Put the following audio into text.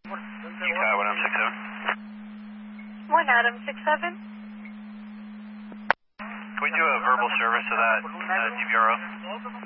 Utah 1067. 1 Adam 67. Can we do a verbal service of that DVRO?